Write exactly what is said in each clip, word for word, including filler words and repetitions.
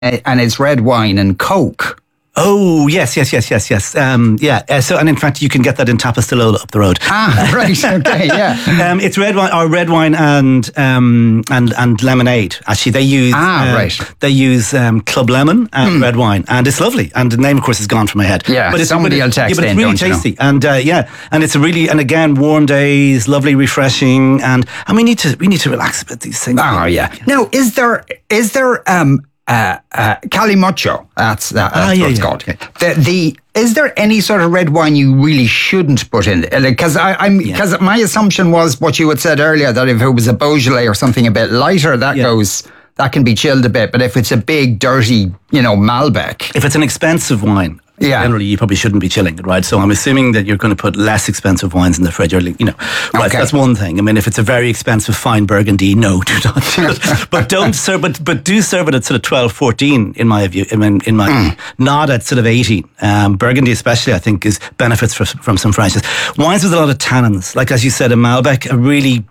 and it's red wine and Coke. Oh, yes, yes, yes, yes, yes. Um, yeah. Uh, so, and in fact, you can get that in Tapastilola up the road. Ah, right. Okay, yeah. um, it's red wine, or red wine and um, and and lemonade. Actually, they use ah, uh, right. They use um, Club Lemon and mm. red wine, and it's lovely. And the name, of course, is gone from my head. Yeah, but it's somebody but will text yeah, but it's in, really don't tasty, you know? and uh, yeah, and it's a really, and again, warm days, lovely, refreshing, and and we need to we need to relax a bit these things. Oh yeah. Now, is there is there um. Uh, uh, Calimocho, that's, that, that's ah, what yeah, it's yeah, called. okay. The, the is there any sort of red wine you really shouldn't put in? Because like, I'm because yeah. my assumption was what you had said earlier, that if it was a Beaujolais or something a bit lighter, that yeah. goes that can be chilled a bit. But if it's a big, dirty, you know, Malbec, if it's an expensive wine. Yeah. Generally, you probably shouldn't be chilling it, right? So I'm assuming that you're going to put less expensive wines in the fridge, or, you know, right? Okay. That's one thing. I mean, if it's a very expensive fine Burgundy, no, do not do it. But don't serve, but but do serve it at sort of twelve, fourteen, in my view. I mean, in my mm. not at sort of eighteen. Um, Burgundy, especially, I think, is benefits for, from some freshness. Wines with a lot of tannins, like as you said, a Malbec, a really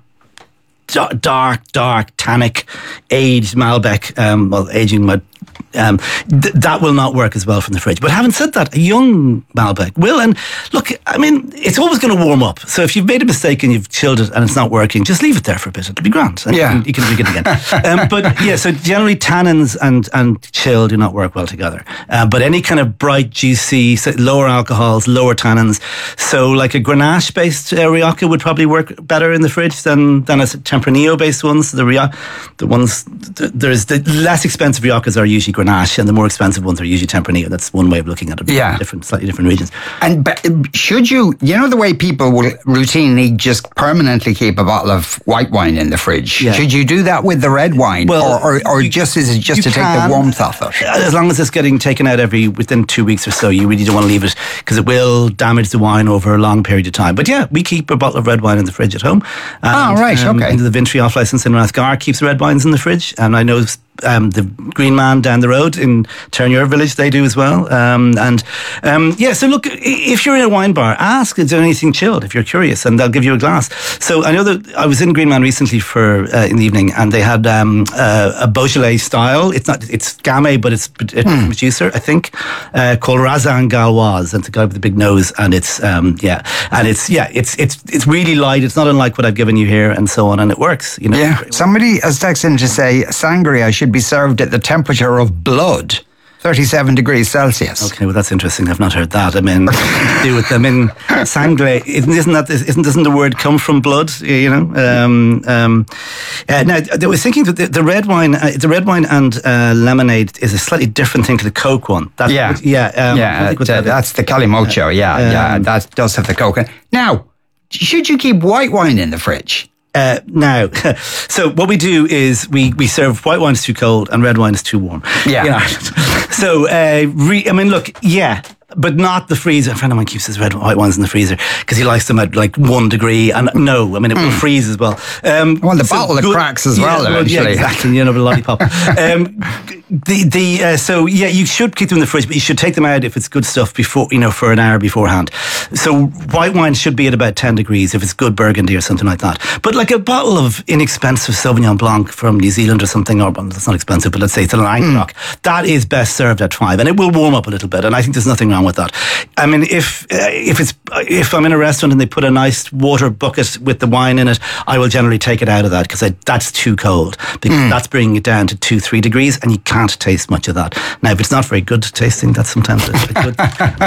dark, dark, tannic, aged Malbec. Um, well, aging my. Um, th- that will not work as well from the fridge. But having said that, a young Malbec will. And look, I mean, it's always going to warm up. So if you've made a mistake and you've chilled it and it's not working, just leave it there for a bit. It'll be grand. And yeah. You can, you can drink it again. um, but yeah, so generally tannins and, and chill do not work well together. Uh, but any kind of bright, juicy, lower alcohols, lower tannins. So like a Grenache based uh, Rioja would probably work better in the fridge than, than a Tempranillo based ones. The Rioja, the ones, the, there's the less expensive Riojas are usually Grenache, and the more expensive ones are usually Tempranillo. That's one way of looking at it. Yeah. Different, slightly different regions. And but should you, you know, the way people will routinely just permanently keep a bottle of white wine in the fridge. Yeah. Should you do that with the red wine, well, or or, or you, just is it just to can, take the warmth off it? As long as it's getting taken out every within two weeks or so, you really don't want to leave it because it will damage the wine over a long period of time. But yeah, we keep a bottle of red wine in the fridge at home. And, oh right, um, okay. And the Vintry off license in Rathgar keeps red wines in the fridge, and I know. Um, the Green Man down the road in Ternier Village, they do as well. Um, and um, yeah, so look, if you're in a wine bar, ask, is there anything chilled, if you're curious, and they'll give you a glass. So I know that I was in Green Man recently for uh, in the evening, and they had um, uh, a Beaujolais style. It's not, it's Gamay, but it's a hmm. producer, I think, uh, called Razan Galoise, and it's a guy with a big nose, and it's um, yeah, and it's yeah, it's it's it's really light. It's not unlike what I've given you here, and so on, and it works. You know. Yeah. Somebody has texted in to say sangria should be served at the temperature of blood, thirty-seven degrees Celsius. Okay, well that's interesting. I've not heard that. I mean, to do with them in sangre, isn't that isn't doesn't the word come from blood? You know. Um, um, uh, now, I was thinking that the, the red wine, uh, the red wine and uh, lemonade is a slightly different thing to the Coke one. That's, yeah, yeah, um, yeah. Uh, that that's the Calimocho. Uh, yeah, um, yeah. That does have the Coke. Now, should you keep white wine in the fridge? Uh, now, so what we do is we, we serve white wine is too cold and red wine is too warm. Yeah. You know? So, uh, re, I mean, look, yeah, but not the freezer. A friend of mine keeps his red white wines in the freezer because he likes them at like one degree. And no, I mean, it will mm. freeze as well. Um, well, the so bottle that cracks as yeah, well, eventually. Yeah, exactly. You know, the lollipop. um, the the uh, so yeah, you should keep them in the fridge, but you should take them out if it's good stuff before, you know, for an hour beforehand. So white wine should be at about ten degrees if it's good Burgundy or something like that. But like a bottle of inexpensive Sauvignon Blanc from New Zealand or something, or well, it's not expensive, but let's say it's a Languedoc, mm. that is best served at five, and it will warm up a little bit. And I think there's nothing wrong with that. I mean, if uh, if it's if I'm in a restaurant and they put a nice water bucket with the wine in it, I will generally take it out of that because that's too cold, because mm. that's bringing it down to two, three degrees, and you can't taste much of that. Now, if it's not very good tasting, that's sometimes a bit good.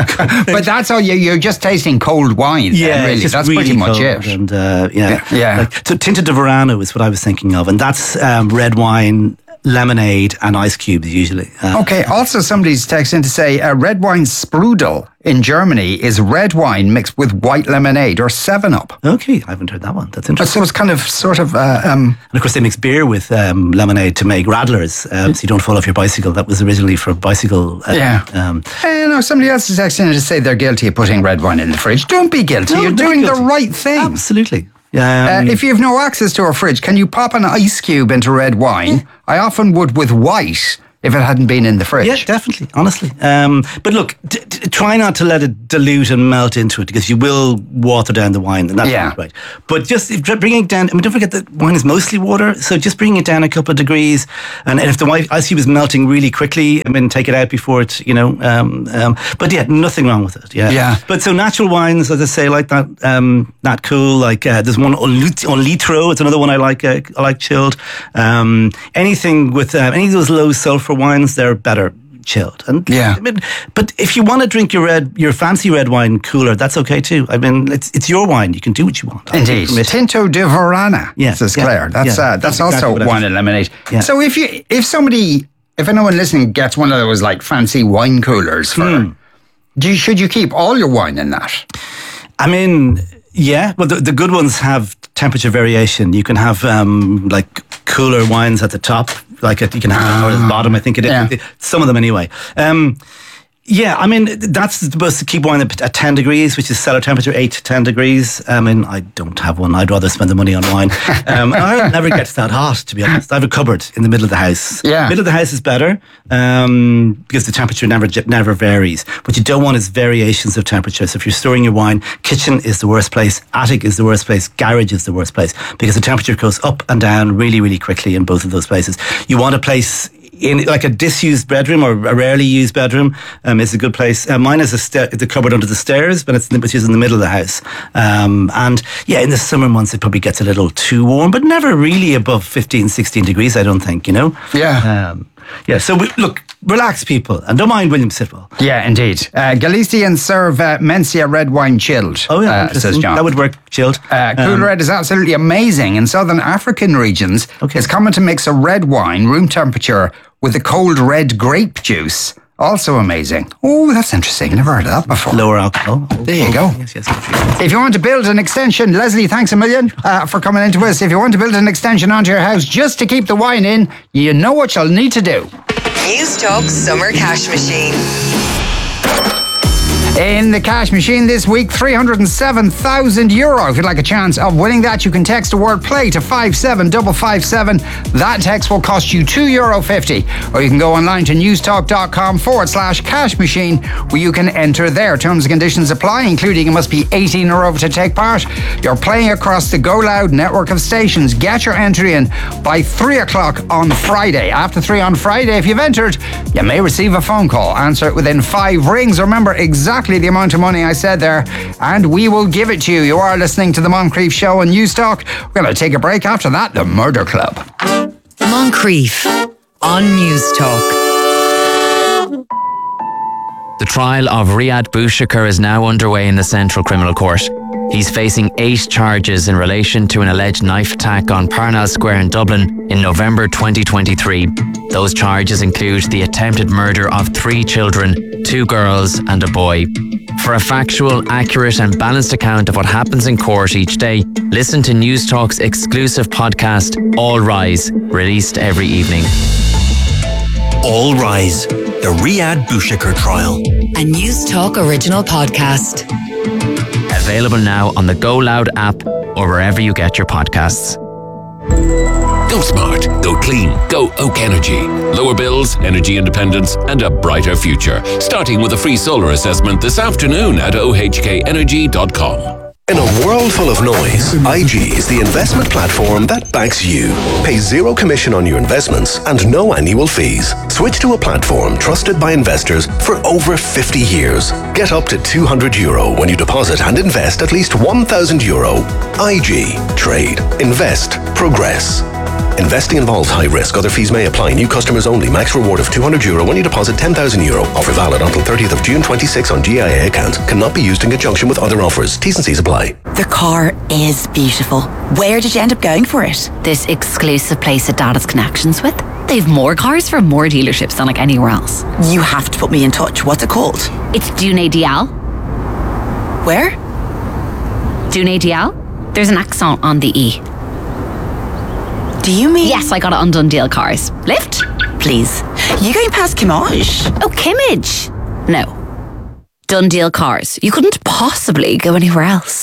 But that's all you, you're just tasting cold wine. Yeah, then, really. That's really pretty much it. And uh, yeah, yeah. yeah. Like, so Tinta de Verano is what I was thinking of, and that's um, red wine, lemonade and ice cubes usually. Uh, okay, also somebody's texting to say uh, red wine sprudel in Germany is red wine mixed with white lemonade or seven up. Okay, I haven't heard that one. That's interesting. So it's kind of sort of... Uh, um, and of course they mix beer with um, lemonade to make radlers, um, so you don't fall off your bicycle. That was originally for bicycle. Uh, yeah. Um, hey, no, somebody else is texting to say they're guilty of putting red wine in the fridge. Don't be guilty. No, You're doing guilty. the right thing. Absolutely. Um, uh, if you have no access to a fridge, can you pop an ice cube into red wine? I often would with white if it hadn't been in the fridge. Yeah, definitely, honestly. Um, but look, d- d- try not to let it dilute and melt into it, because you will water down the wine, and that's yeah. not right. But just if, bringing it down, I mean, don't forget that wine is mostly water, so just bringing it down a couple of degrees, and, and if the wine, ice cube is melting really quickly, I mean, take it out before it, you know, um, um, but yeah, nothing wrong with it, yeah. yeah. But so natural wines, as I say, like that, um, Nat Cool, like uh, there's one on Litro, it's another one I like, uh, I like chilled. Um, anything with, uh, any of those low sulfur wines, they're better chilled. And yeah. I mean, but if you want to drink your red, your fancy red wine cooler, that's okay too. I mean, it's it's your wine. You can do what you want. Indeed. Tinto de Verana, yeah, says yeah, Claire. That's yeah, uh, that's, that's exactly also one eliminate. Yeah. So if you if somebody, if anyone listening gets one of those like fancy wine coolers for, hmm. do you, should you keep all your wine in that? I mean, yeah. Well, the, the good ones have temperature variation. You can have um, like cooler wines at the top, like at, you can have uh, or at the bottom. I think it is. Yeah. Some of them anyway. Um, yeah, I mean, that's supposed to keep wine at ten degrees, which is cellar temperature, eight to ten degrees. I mean, I don't have one. I'd rather spend the money on wine. Um, I never gets that hot, to be honest. I have a cupboard in the middle of the house. Yeah. Middle of the house is better um, because the temperature never never varies. What you don't want is variations of temperature. So if you're storing your wine, kitchen is the worst place, attic is the worst place, garage is the worst place, because the temperature goes up and down really, really quickly in both of those places. You want a place in like a disused bedroom or a rarely used bedroom um, is a good place. Uh, mine is a sta- the cupboard under the stairs, but it's which is in the middle of the house. Um, and yeah, in the summer months it probably gets a little too warm, but never really above fifteen, sixteen degrees, I don't think, you know? Yeah. Um, yeah, so we, look, relax people, and don't mind William Sitwell. Yeah, indeed. Uh, Galician serve uh, Mencia red wine chilled, oh, yeah, uh, says John. That would work, chilled. Uh, Cool um, Red is absolutely amazing. In southern African regions, okay. It's common to mix a red wine, room temperature, with a cold red grape juice. Also amazing. Oh, that's interesting. Never heard of that before. Lower alcohol. Oh, there you oh, go. Yes, yes, yes. If you want to build an extension, Leslie, thanks a million uh, for coming into us. If you want to build an extension onto your house just to keep the wine in, you know what you'll need to do. News Talk Summer Cash Machine. In the cash machine this week, three hundred seven thousand euro. If you'd like a chance of winning that, you can text the word play to five seven five five seven. That text will cost you two euro fifty. Or you can go online to newstalk.com forward slash cash machine, where you can enter there. Terms and conditions apply, including you must be eighteen or over to take part. You're playing across the Go Loud network of stations. Get your entry in by three o'clock on Friday. After three on Friday, if you've entered, you may receive a phone call. Answer it within five rings. Remember exactly the amount of money I said there, and we will give it to you. You are listening to the Moncrief Show on News Talk. We're going to take a break. After that, the Murder Club. Moncrief on News Talk. The trial of Riyad Bouchakir is now underway in the Central Criminal Court. He's facing eight charges in relation to an alleged knife attack on Parnell Square in Dublin in November twenty twenty-three. Those charges include the attempted murder of three children, two girls and a boy. For a factual, accurate and balanced account of what happens in court each day, listen to News Talk's exclusive podcast, All Rise, released every evening. All Rise, the Riyad Bouchakir trial. A News Talk original podcast. Available now on the Go Loud app or wherever you get your podcasts. Go smart, go clean, go Oak Energy. Lower bills, energy independence, and a brighter future. Starting with a free solar assessment this afternoon at o h k energy dot com. In a world full of noise, I G is the investment platform that backs you. Pay zero commission on your investments and no annual fees. Switch to a platform trusted by investors for over fifty years. Get up to two hundred euro when you deposit and invest at least one thousand euro. I G. Trade. Invest. Progress. Investing involves high risk. Other fees may apply. New customers only. Max reward of two hundred euro when you deposit ten thousand euro. Offer valid until thirtieth of June twenty-six on G I A account. Cannot be used in conjunction with other offers. T's and C's apply. The car is beautiful. Where did you end up going for it? This exclusive place that Dad has connections with. They've more cars from more dealerships than like anywhere else. You have to put me in touch. What's it called? It's Dune Dial. Where? Dune Dial. There's an accent on the E. Do you mean? Yes, I got it on Dundee Cars. Lift? Please. You going past Kimmage? Oh, Kimmage? No. Dundee Cars. You couldn't possibly go anywhere else.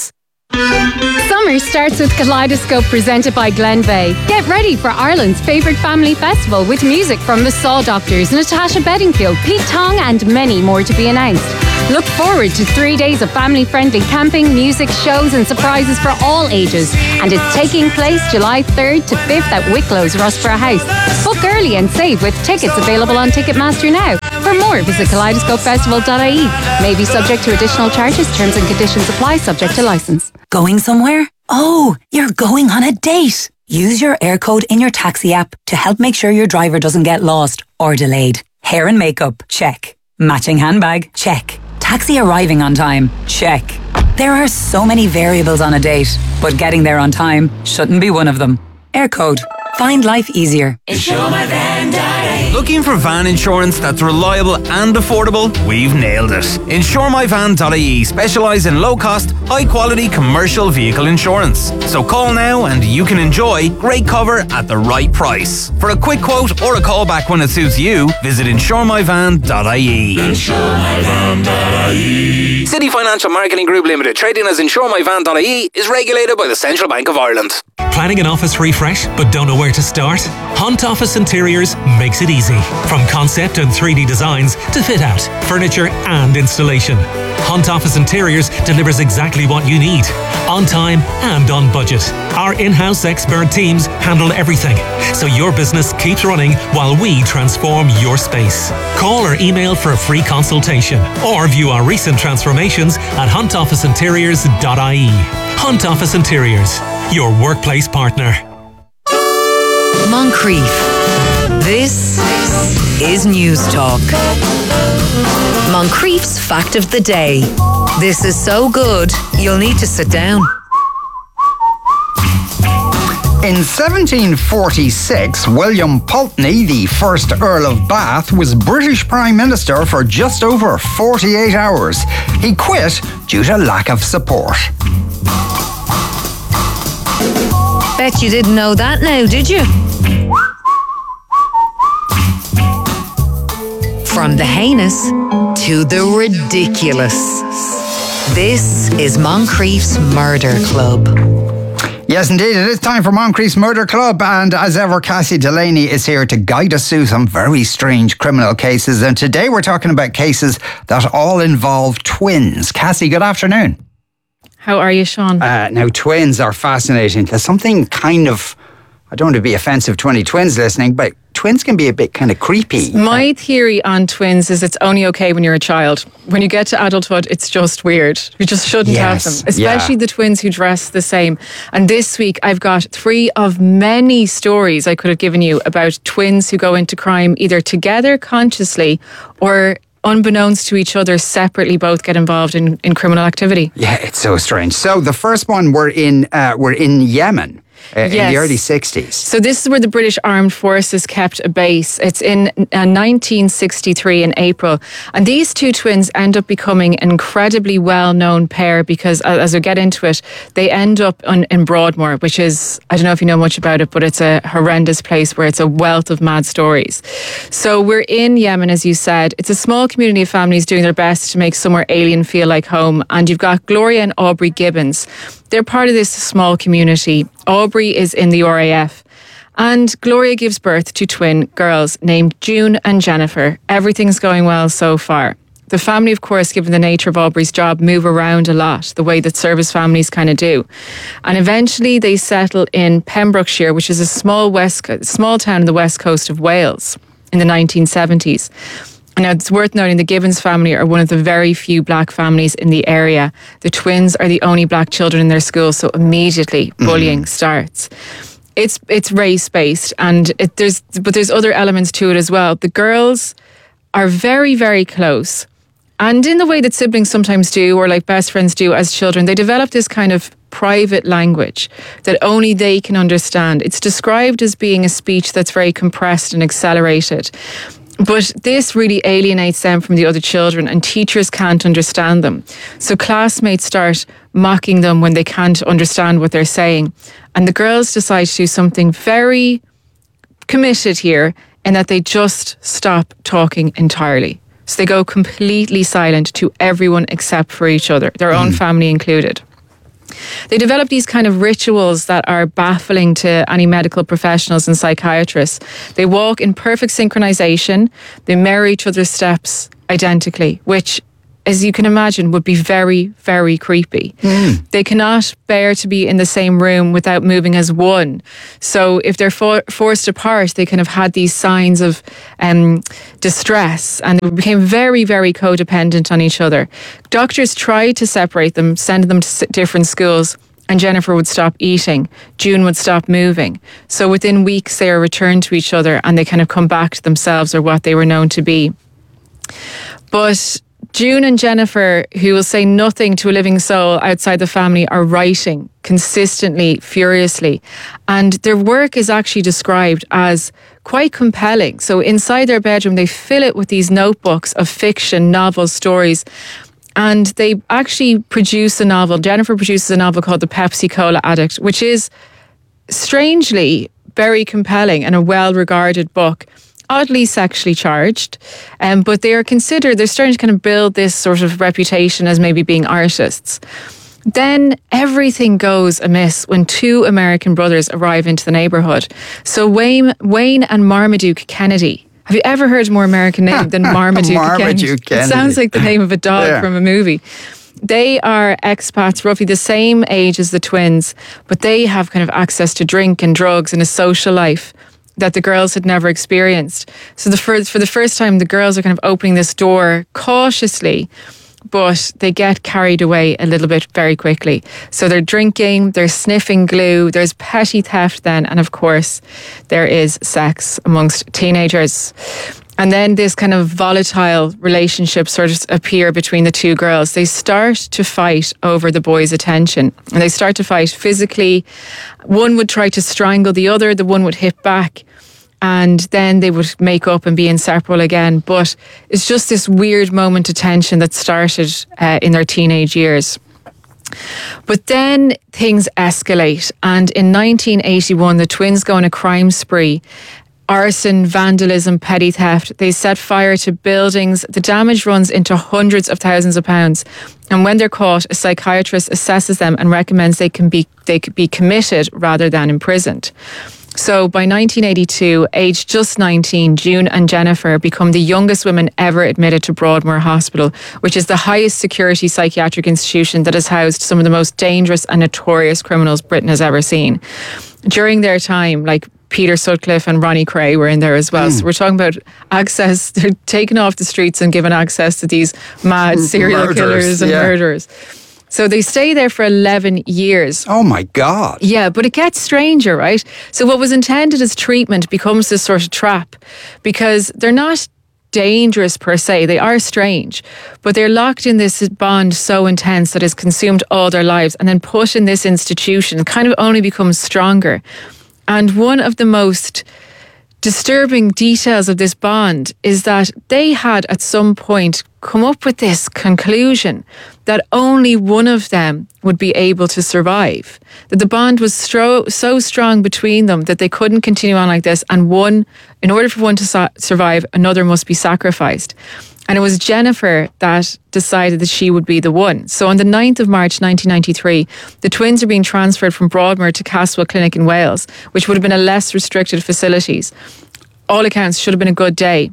Summer starts with Kaleidoscope presented by Glenveigh. Get ready for Ireland's favourite family festival with music from the Saw Doctors, Natasha Bedingfield, Pete Tong and many more to be announced. Look forward to three days of family-friendly camping, music, shows and surprises for all ages. And it's taking place July third to fifth at Wicklow's Rossborough House. Book early and save with tickets available on Ticketmaster now. For more, visit kaleidoscope festival dot I E. May be subject to additional charges. Terms and conditions apply, subject to licence. Going somewhere? Oh, you're going on a date. Use your air code in your taxi app to help make sure your driver doesn't get lost or delayed. Hair and makeup? Check. Matching handbag? Check. Taxi arriving on time? Check. There are so many variables on a date, but getting there on time shouldn't be one of them. Air code. Find life easier. Insure My Van dot I E. Looking for van insurance that's reliable and affordable? We've nailed it. Insure My Van dot I E specialise in low-cost, high-quality commercial vehicle insurance. So call now and you can enjoy great cover at the right price. For a quick quote or a call back when it suits you, visit insure my van dot I E. insure my van dot I E. City Financial Marketing Group Limited, trading as insure my van dot I E, is regulated by the Central Bank of Ireland. Planning an office refresh but don't know where to start? Hunt Office Interiors makes it easy. From concept and three D designs to fit out, furniture and installation. Hunt Office Interiors delivers exactly what you need, on time and on budget. Our in-house expert teams handle everything, so your business keeps running while we transform your space. Call or email for a free consultation, or view our recent transformations at hunt office interiors dot I E. Hunt Office Interiors, your workplace partner. Moncrief. This is News Talk. Moncrief's fact of the day. This is so good, you'll need to sit down. In seventeen forty-six, William Pulteney, the first Earl of Bath, was British Prime Minister for just over forty-eight hours. He quit due to lack of support. Bet you didn't know that now, did you? From the heinous to the ridiculous. This is Moncrief's Murder Club. Yes, indeed, it is time for Moncrief's Murder Club, and as ever, Cassie Delaney is here to guide us through some very strange criminal cases, and today we're talking about cases that all involve twins. Cassie, good afternoon. How are you, Sean? Uh, now, twins are fascinating. There's something kind of, I don't want to be offensive to any twins listening, but twins can be a bit kind of creepy. My theory on twins is it's only okay when you're a child. When you get to adulthood, it's just weird. You just shouldn't yes, have them, especially yeah. the twins who dress the same. And this week, I've got three of many stories I could have given you about twins who go into crime either together consciously or unbeknownst to each other separately both get involved in, in criminal activity. Yeah, it's so strange. So the first one, we're in, uh, we're in Yemen. Uh, yes. In the early sixties. So this is where the British Armed Forces kept a base. It's in uh, nineteen sixty-three in April. And these two twins end up becoming an incredibly well-known pair because uh, as we get into it, they end up on, in Broadmoor, which is, I don't know if you know much about it, but it's a horrendous place where it's a wealth of mad stories. So we're in Yemen, as you said. It's a small community of families doing their best to make somewhere alien feel like home. And you've got Gloria and Aubrey Gibbons. They're part of this small community. Aubrey is in the R A F. And Gloria gives birth to twin girls named June and Jennifer. Everything's going well so far. The family, of course, given the nature of Aubrey's job, move around a lot, the way that service families kind of do. And eventually they settle in Pembrokeshire, which is a small west, small town on the west coast of Wales in the nineteen seventies. Now, it's worth noting the Gibbons family are one of the very few black families in the area. The twins are the only black children in their school, so immediately bullying mm. starts. It's it's race-based, and it, there's but there's other elements to it as well. The girls are very, very close. And in the way that siblings sometimes do, or like best friends do as children, they develop this kind of private language that only they can understand. It's described as being a speech that's very compressed and accelerated. But this really alienates them from the other children, and teachers can't understand them. So classmates start mocking them when they can't understand what they're saying. And the girls decide to do something very committed here in that they just stop talking entirely. So they go completely silent to everyone except for each other, their own mm. family included. They develop these kind of rituals that are baffling to any medical professionals and psychiatrists. They walk in perfect synchronization. They mirror each other's steps identically, which, as you can imagine, would be very, very creepy. Mm. They cannot bear to be in the same room without moving as one. So if they're for- forced apart, they kind of had these signs of um, distress, and they became very, very codependent on each other. Doctors tried to separate them, sending them to different schools, and Jennifer would stop eating. June would stop moving. So within weeks, they are returned to each other, and they kind of come back to themselves or what they were known to be. But June and Jennifer, who will say nothing to a living soul outside the family, are writing consistently, furiously. And their work is actually described as quite compelling. So inside their bedroom, they fill it with these notebooks of fiction, novels, stories. And they actually produce a novel. Jennifer produces a novel called The Pepsi Cola Addict, which is strangely very compelling and a well-regarded book. Oddly sexually charged, um, but they are considered, they're starting to kind of build this sort of reputation as maybe being artists. Then everything goes amiss when two American brothers arrive into the neighbourhood. So Wayne, Wayne and Marmaduke Kennedy. Have you ever heard a more American name than Marmaduke, Marmaduke Kennedy? Kennedy? It sounds like the name of a dog yeah. from a movie. They are expats, roughly the same age as the twins, but they have kind of access to drink and drugs and a social life that the girls had never experienced. So the first, for the first time, the girls are kind of opening this door cautiously, but they get carried away a little bit very quickly. So they're drinking, they're sniffing glue, there's petty theft then, and of course, there is sex amongst teenagers. And then this kind of volatile relationship sort of appear between the two girls. They start to fight over the boys' attention. And they start to fight physically. One would try to strangle the other. The one would hit back. And then they would make up and be inseparable again. But it's just this weird moment of tension that started uh, in their teenage years. But then things escalate. And in nineteen eighty-one, the twins go on a crime spree. Arson, vandalism, petty theft. They set fire to buildings. The damage runs into hundreds of thousands of pounds. And when they're caught, a psychiatrist assesses them and recommends they can be they could be committed rather than imprisoned. So by nineteen eighty-two, aged just nineteen, June and Jennifer become the youngest women ever admitted to Broadmoor Hospital, which is the highest security psychiatric institution that has housed some of the most dangerous and notorious criminals Britain has ever seen. During their time, like Peter Sutcliffe and Ronnie Cray were in there as well. Mm. So we're talking about access. They're taken off the streets and given access to these mad serial murderers, killers and yeah. murderers. So they stay there for eleven years. Oh my God. Yeah, but it gets stranger, right? So what was intended as treatment becomes this sort of trap, because they're not dangerous per se. They are strange, but they're locked in this bond so intense that has consumed all their lives, and then put in this institution kind of only becomes stronger. And one of the most disturbing details of this bond is that they had at some point come up with this conclusion that only one of them would be able to survive. That the bond was stro- so strong between them that they couldn't continue on like this, and one, in order for one to so- survive, another must be sacrificed. And it was Jennifer that decided that she would be the one. So on the ninth of March nineteen ninety-three, the twins are being transferred from Broadmoor to Caswell Clinic in Wales, which would have been a less restricted facilities. All accounts should have been a good day.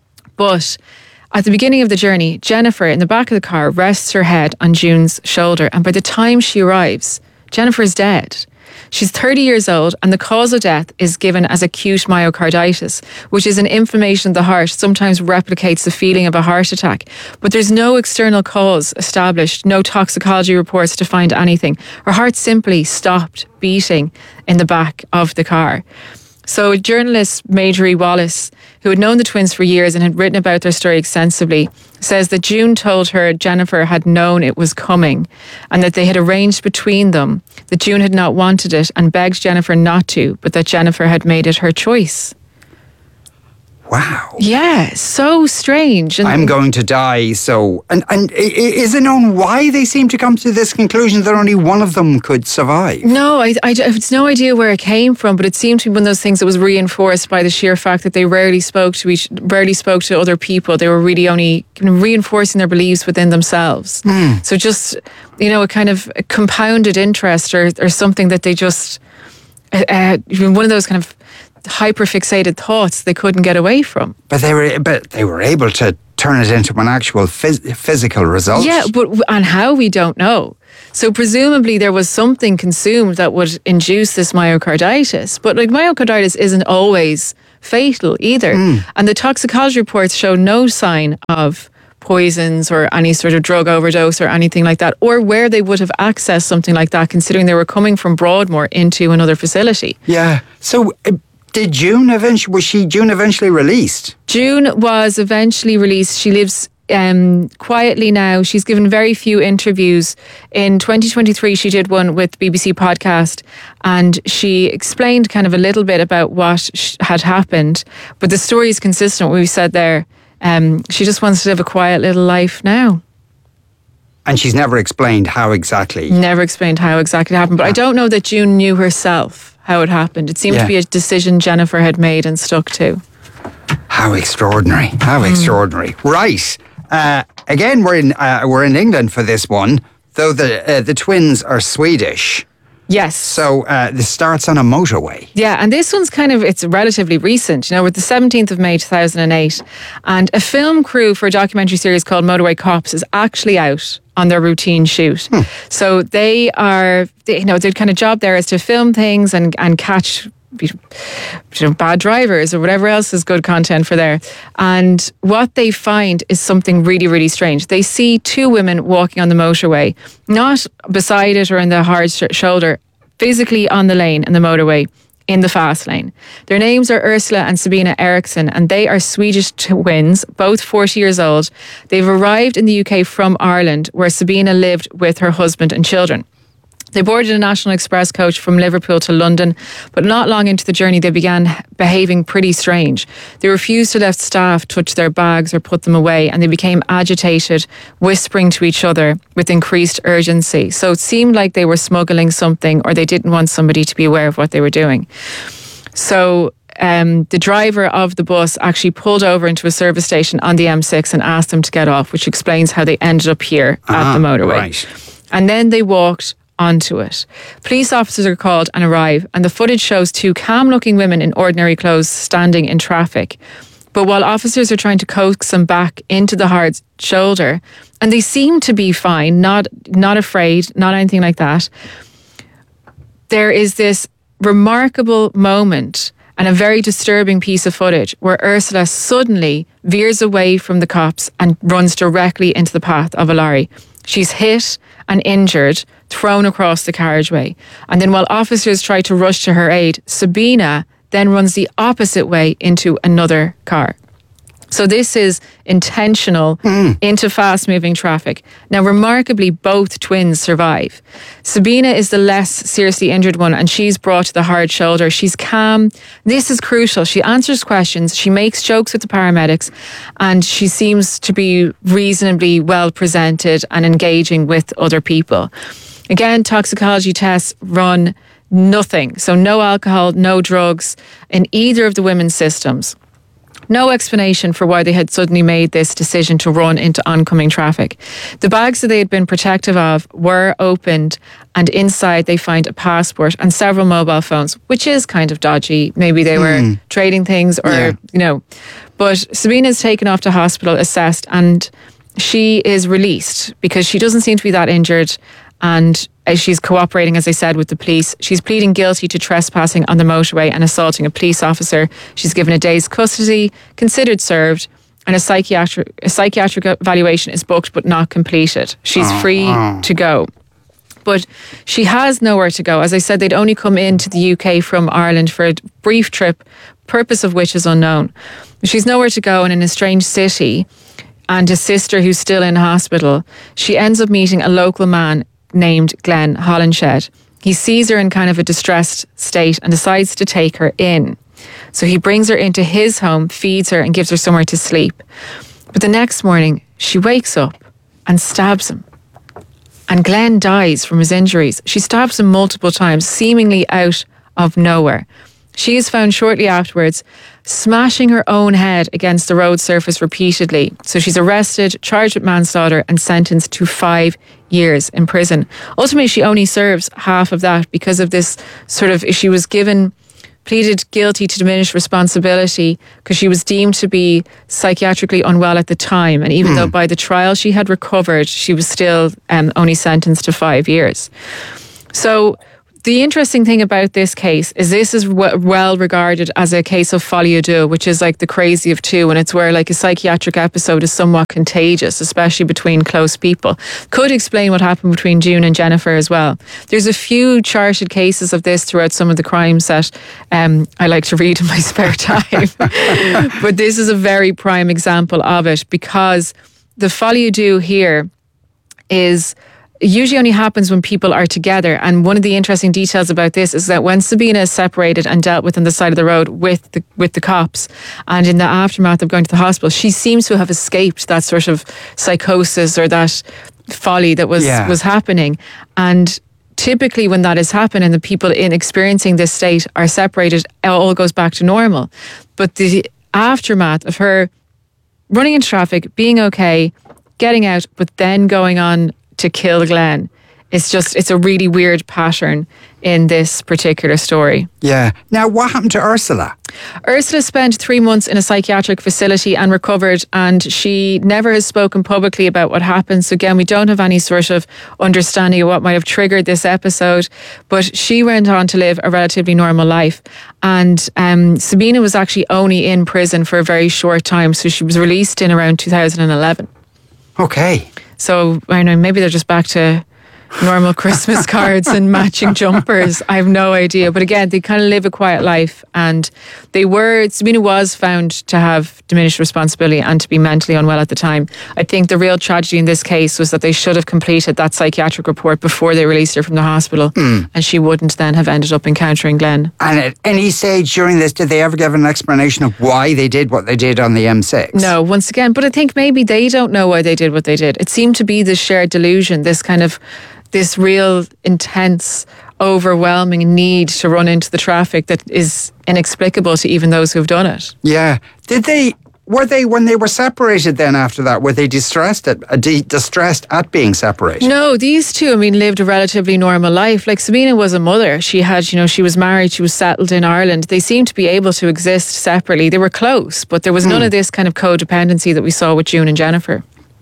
But at the beginning of the journey, Jennifer, in the back of the car, rests her head on June's shoulder. And by the time she arrives, Jennifer is dead. She's thirty years old, and the cause of death is given as acute myocarditis, which is an inflammation of the heart, sometimes replicates the feeling of a heart attack. But there's no external cause established, no toxicology reports to find anything. Her heart simply stopped beating in the back of the car. So journalist Marjorie Wallace, who had known the twins for years and had written about their story extensively, says that June told her Jennifer had known it was coming and that they had arranged between them that June had not wanted it and begged Jennifer not to, but that Jennifer had made it her choice. Wow. Yeah, so strange. And I'm going to die, so... And, and is it known why they seem to come to this conclusion that only one of them could survive? No, I, I have no idea where it came from, but it seemed to be one of those things that was reinforced by the sheer fact that they rarely spoke to each, rarely spoke to other people. They were really only kind of reinforcing their beliefs within themselves. Mm. So just, you know, a kind of a compounded interest or, or something that they just... Uh, one of those kind of hyper-fixated thoughts they couldn't get away from. But they were but they were able to turn it into an actual phys- physical result. Yeah, but and how, we don't know. So presumably there was something consumed that would induce this myocarditis. But like myocarditis isn't always fatal either. Mm. And the toxicology reports show no sign of poisons or any sort of drug overdose or anything like that, or where they would have accessed something like that, considering they were coming from Broadmoor into another facility. Yeah. So uh, did June eventually, was she June eventually released? June was eventually released. She lives um, quietly now. She's given very few interviews. In twenty twenty-three, she did one with B B C Podcast, and she explained kind of a little bit about what sh- had happened. But the story is consistent with what we said there. Um, she just wants to live a quiet little life now. And she's never explained how exactly. Never explained how exactly it happened. But I don't know that June knew herself how it happened. It seemed Yeah. to be a decision Jennifer had made and stuck to. How extraordinary! How mm. extraordinary! Right. Uh, again, we're in uh, we're in England for this one, though the uh, the twins are Swedish. Yes. So uh, this starts on a motorway. Yeah, and this one's kind of, it's relatively recent. You know, we're the seventeenth of May two thousand eight, and a film crew for a documentary series called Motorway Cops is actually out on their routine shoot. Hmm. So they are, they, you know, their kind of job there is to film things and, and catch you know, bad drivers or whatever else is good content for there. And what they find is something really, really strange. They see two women walking on the motorway, not beside it or in the hard sh- shoulder, physically on the lane in the motorway, in the fast lane. Their names are Ursula and Sabina Eriksson, and they are Swedish twins, both forty years old. They've arrived in the U K from Ireland, where Sabina lived with her husband and children. They boarded a National Express coach from Liverpool to London, but not long into the journey, they began behaving pretty strange. They refused to let staff touch their bags or put them away, and they became agitated, whispering to each other with increased urgency. So it seemed like they were smuggling something, or they didn't want somebody to be aware of what they were doing. So um, the driver of the bus actually pulled over into a service station on the M six and asked them to get off, which explains how they ended up here Ah, at the motorway. right. And then they walked onto it. Police officers are called and arrive, and the footage shows two calm-looking women in ordinary clothes standing in traffic. But while officers are trying to coax them back into the hard shoulder, and they seem to be fine, not not afraid, not anything like that, there is this remarkable moment and a very disturbing piece of footage where Ursula suddenly veers away from the cops and runs directly into the path of a lorry. She's hit and injured, thrown across the carriageway. And then while officers try to rush to her aid, Sabina then runs the opposite way into another car. So this is intentional mm. into fast-moving traffic. Now, remarkably, both twins survive. Sabina is the less seriously injured one, and she's brought to the hard shoulder. She's calm. This is crucial. She answers questions. She makes jokes with the paramedics, and she seems to be reasonably well presented and engaging with other people. Again, toxicology tests run nothing. So no alcohol, no drugs in either of the women's systems. No explanation for why they had suddenly made this decision to run into oncoming traffic. The bags that they had been protective of were opened, and inside they find a passport and several mobile phones, which is kind of dodgy. Maybe they were mm. trading things or, yeah. you know. But Sabina is taken off to hospital, assessed, and she is released because she doesn't seem to be that injured. And as she's cooperating, as I said, with the police. She's pleading guilty to trespassing on the motorway and assaulting a police officer. She's given a day's custody, considered served, and a psychiatric a psychiatric evaluation is booked but not completed. She's oh, free oh. to go. But she has nowhere to go. As I said, they'd only come into the U K from Ireland for a brief trip, purpose of which is unknown. She's nowhere to go, and in a strange city, and a sister who's still in hospital, she ends up meeting a local man named Glenn Holinshed. He sees her in kind of a distressed state and decides to take her in. So he brings her into his home, feeds her and gives her somewhere to sleep. But the next morning, she wakes up and stabs him. And Glenn dies from his injuries. She stabs him multiple times, seemingly out of nowhere. She is found shortly afterwards, smashing her own head against the road surface repeatedly. So she's arrested, charged with manslaughter and sentenced to five years in prison. Ultimately, she only serves half of that because of this sort of, she was given, pleaded guilty to diminished responsibility because she was deemed to be psychiatrically unwell at the time. And even mm. though by the trial she had recovered, she was still um, only sentenced to five years. So the interesting thing about this case is this is w- well regarded as a case of folie à deux, which is like the crazy of two, and it's where like a psychiatric episode is somewhat contagious, especially between close people. Could explain what happened between June and Jennifer as well. There's a few charted cases of this throughout some of the crimes that um, I like to read in my spare time. But this is a very prime example of it, because the folie à deux here is... It usually only happens when people are together. And one of the interesting details about this is that when Sabina is separated and dealt with on the side of the road with the with the cops, and in the aftermath of going to the hospital, she seems to have escaped that sort of psychosis or that folly that was, yeah. was happening. And typically when that is happening, the people in experiencing this state are separated, it all goes back to normal. But the aftermath of her running into traffic, being okay, getting out, but then going on to kill Glenn. It's just, it's a really weird pattern in this particular story. Yeah. Now, what happened to Ursula? Ursula spent three months in a psychiatric facility and recovered, and she never has spoken publicly about what happened. So again, we don't have any sort of understanding of what might have triggered this episode, but she went on to live a relatively normal life. And um, Sabina was actually only in prison for a very short time, so she was released in around two thousand eleven. Okay. So, I don't know, maybe they're just back to normal Christmas cards and matching jumpers. I have no idea. But again, they kind of live a quiet life, and they were, Sabina was found to have diminished responsibility and to be mentally unwell at the time. I think the real tragedy in this case was that they should have completed that psychiatric report before they released her from the hospital, mm. and she wouldn't then have ended up encountering Glenn. And at any stage during this, did they ever give an explanation of why they did what they did on the M six? No, once again, but I think maybe they don't know why they did what they did. It seemed to be this shared delusion, this kind of this real intense, overwhelming need to run into the traffic that is inexplicable to even those who've done it. Yeah. Did they, were they, when they were separated then after that, were they distressed at, uh, de- distressed at being separated? No, these two, I mean, lived a relatively normal life. Like Sabina was a mother. She had, you know, she was married, she was settled in Ireland. They seemed to be able to exist separately. They were close, but there was none mm. of this kind of codependency that we saw with June and Jennifer.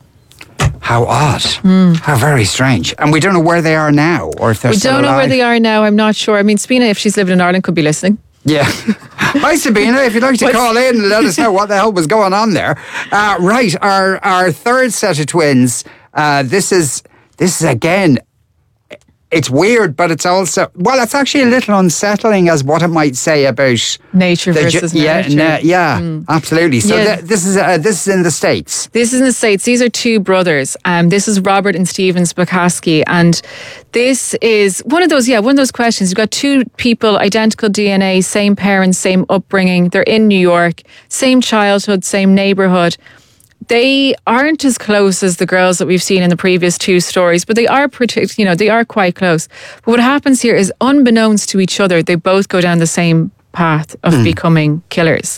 How odd. Mm. How very strange. And we don't know where they are now, or if they're we still don't know alive. where they are now. I'm not sure. I mean, Sabina, if she's living in Ireland, could be listening. Yeah. Hi, Sabina. If you'd like to call in and let us know what the hell was going on there. Uh, right. Our our third set of twins. Uh, this is this is again. It's weird, but it's also, well, it's actually a little unsettling as what it might say about nature versus ju- yeah, nurture. Na- yeah, mm. absolutely. So yeah. th- this is uh, this is in the States. This is in the States. These are two brothers. Um, this is Robert and Stephen Spakaski, and this is one of those. Yeah, one of those questions. You've got two people, identical D N A, same parents, same upbringing. They're in New York, same childhood, same neighborhood. They aren't as close as the girls that we've seen in the previous two stories, but they are pretty, you know, they are quite close. But what happens here is, unbeknownst to each other, they both go down the same path of mm. becoming killers.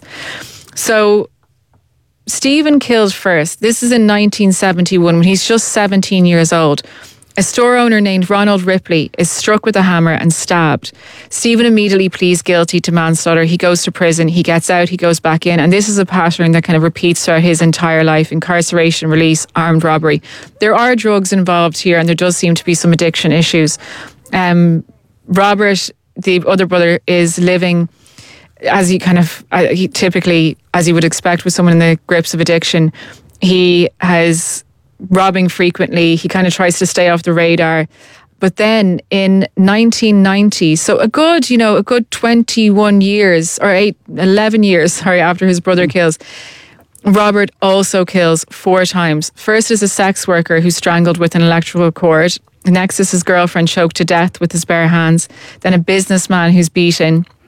So Stephen killed first. This is in nineteen seventy-one, when he's just seventeen years old. A store owner named Ronald Ripley is struck with a hammer and stabbed. Stephen immediately pleads guilty to manslaughter. He goes to prison. He gets out. He goes back in. And this is a pattern that kind of repeats throughout his entire life: incarceration, release, armed robbery. There are drugs involved here, and there does seem to be some addiction issues. Um, Robert, the other brother, is living as he kind of, uh, he typically, as you would expect with someone in the grips of addiction. He has robbing frequently. He kind of tries to stay off the radar. But then in nineteen ninety, so a good, you know, a good twenty-one years or eight, eleven years, sorry, after his brother kills, Robert also kills four times. First is a sex worker who's strangled with an electrical cord. Next is his girlfriend choked to death with his bare hands. Then a businessman who's beaten.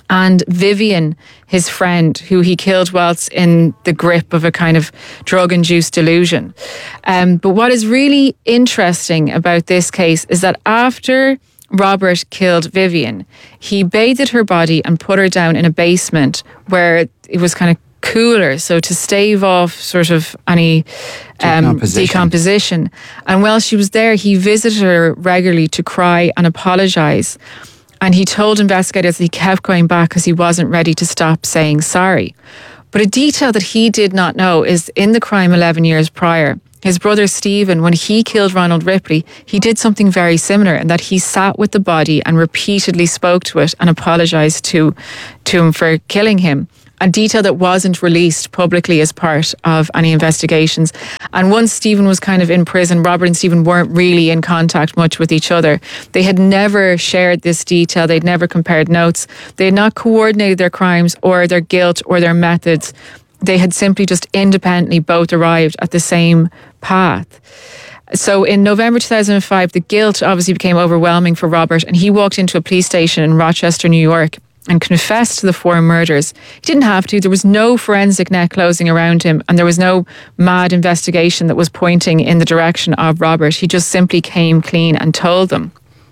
and Vivian, his friend, who he killed whilst in the grip of a kind of drug-induced delusion. Um, but what is really interesting about this case is that after Robert killed Vivian, he bathed her body and put her down in a basement where it was kind of cooler, so to stave off sort of any um, decomposition. decomposition. And while she was there, he visited her regularly to cry and apologise. And he told investigators that he kept going back because he wasn't ready to stop saying sorry. But a detail that he did not know is in the crime eleven years prior, his brother Stephen, when he killed Ronald Ripley, he did something very similar, in that he sat with the body and repeatedly spoke to it and apologised to, to him for killing him. A detail that wasn't released publicly as part of any investigations. And once Stephen was kind of in prison, Robert and Stephen weren't really in contact much with each other. They had never shared this detail. They'd never compared notes. They had not coordinated their crimes or their guilt or their methods. They had simply just independently both arrived at the same path. So in November two thousand five, the guilt obviously became overwhelming for Robert, and he walked into a police station in Rochester, New York, and confessed to the four murders. He didn't have to. There was no forensic net closing around him, and there was no mad investigation that was pointing in the direction of Robert. He just simply came clean and told them.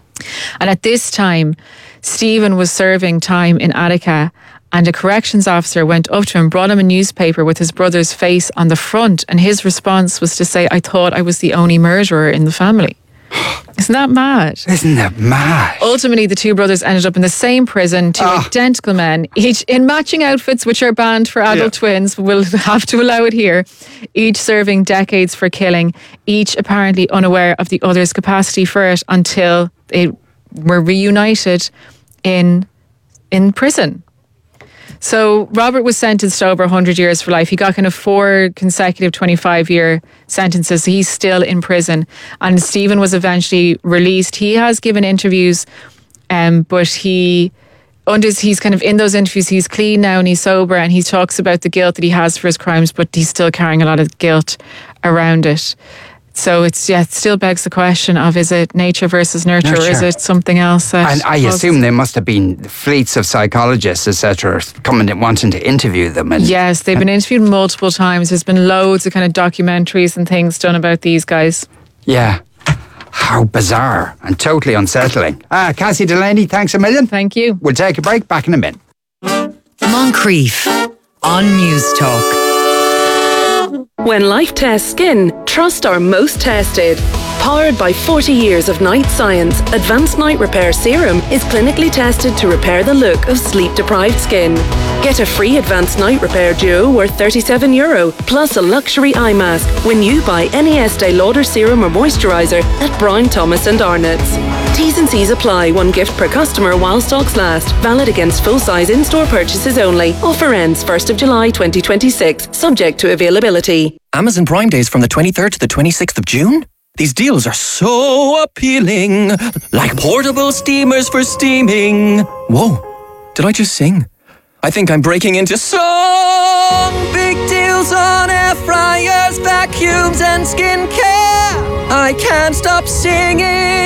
And at this time, Stephen was serving time in Attica, and a corrections officer went up to him, brought him a newspaper with his brother's face on the front, and his response was to say, "I thought I was the only murderer in the family." Isn't that mad? Isn't that mad? Ultimately, the two brothers ended up in the same prison, two oh. identical men, each in matching outfits, which are banned for adult yeah. twins. We'll have to allow it here. Each serving decades for killing, each apparently unaware of the other's capacity for it until they were reunited in in prison. So Robert was sentenced to over one hundred years for life. He got kind of four consecutive twenty-five-year sentences. So he's still in prison. And Stephen was eventually released. He has given interviews, um, but he, under, he's kind of in those interviews, he's clean now and he's sober, and he talks about the guilt that he has for his crimes, but he's still carrying a lot of guilt around it. So it's yeah, it still begs the question of, is it nature versus nurture, nurture. or is it something else? That and I was, assume there must have been fleets of psychologists, et cetera, coming and wanting to interview them. And, yes, they've been interviewed multiple times. There's been loads of kind of documentaries and things done about these guys. Yeah. How bizarre and totally unsettling. Ah, Cassie Delaney, thanks a million. Thank you. We'll take a break. Back in a minute. Moncrief on News Talk. When life tests skin, trust our most tested. Powered by forty years of night science, Advanced Night Repair Serum is clinically tested to repair the look of sleep-deprived skin. Get a free Advanced Night Repair Duo worth thirty-seven euro, plus a luxury eye mask when you buy any Estee Lauder serum or moisturiser at Brown Thomas and Arnott's. T's and C's apply. One gift per customer while stocks last. Valid against full-size in-store purchases only. Offer ends first of July twenty twenty-six, subject to availability. Amazon Prime Days from the twenty-third to the twenty-sixth of June? These deals are so appealing. Like portable steamers for steaming. Whoa, did I just sing? I think I'm breaking into song. Big deals on air fryers, vacuums and skincare. I can't stop singing.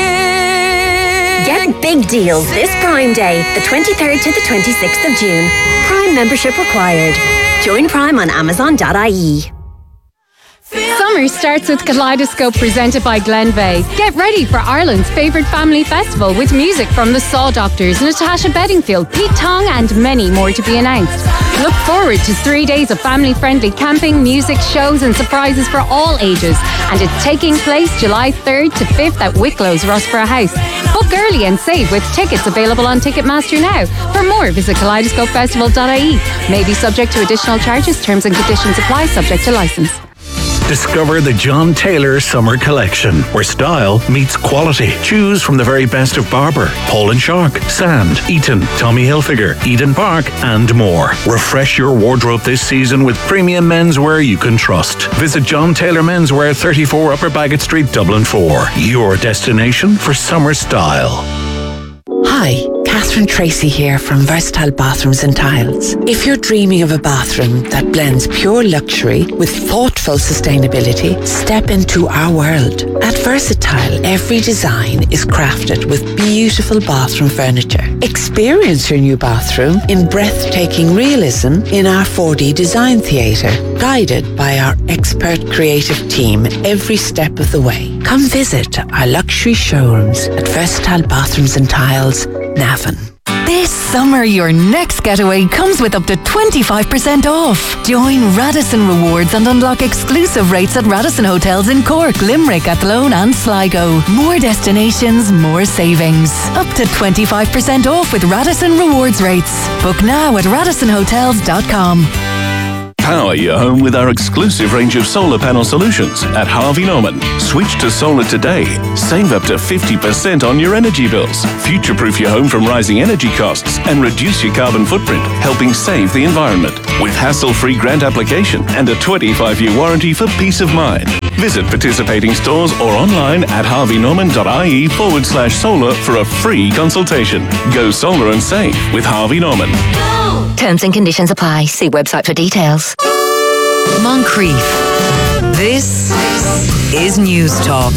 Get big deals this Prime Day, the twenty-third to the twenty-sixth of June. Prime membership required. Join Prime on amazon dot I E. Summer starts with Kaleidoscope, presented by Glenveigh. Get ready for Ireland's favourite family festival with music from the Saw Doctors, Natasha Bedingfield, Pete Tong and many more to be announced. Look forward to three days of family-friendly camping, music, shows and surprises for all ages. And it's taking place July third to fifth at Wicklow's Rossborough House. Book early and save with tickets available on Ticketmaster now. For more, visit kaleidoscope festival dot I E. May be subject to additional charges. Terms and conditions apply, subject to licence. Discover the John Taylor Summer Collection, where style meets quality. Choose from the very best of Barber, Paul and Shark, Sand, Eton, Tommy Hilfiger, Eden Park, and more. Refresh your wardrobe this season with premium menswear you can trust. Visit John Taylor Menswear, thirty-four Upper Bagot Street, Dublin four. Your destination for summer style. Hi, Catherine Tracy here from Versatile Bathrooms and Tiles. If you're dreaming of a bathroom that blends pure luxury with thoughtful sustainability, step into our world. At Versatile, every design is crafted with beautiful bathroom furniture. Experience your new bathroom in breathtaking realism in our four D design theatre, guided by our expert creative team every step of the way. Come visit our luxury showrooms at Versatile Bathrooms and Tiles, Navan. This summer, your next getaway comes with up to twenty-five percent off. Join Radisson Rewards and unlock exclusive rates at Radisson Hotels in Cork, Limerick, Athlone and Sligo. More destinations, more savings. Up to twenty-five percent off with Radisson Rewards rates. Book now at radisson hotels dot com. Power your home with our exclusive range of solar panel solutions at Harvey Norman. Switch to solar today. Save up to fifty percent on your energy bills. Future-proof your home from rising energy costs and reduce your carbon footprint, helping save the environment. With hassle-free grant application and a twenty-five year warranty for peace of mind. Visit participating stores or online at harveynorman.ie forward slash solar for a free consultation. Go solar and save with Harvey Norman. Terms and conditions apply. See website for details. Moncrief. This is News Talk.